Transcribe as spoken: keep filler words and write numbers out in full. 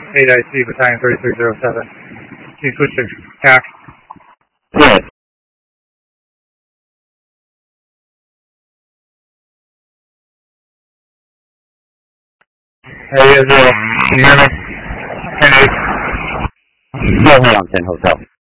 eight I C, Battalion thirty-six oh seven. Can you switch to C A C? Yes. Hey, Israel, can you hear me? ten eight. Go ahead on ten Hotel.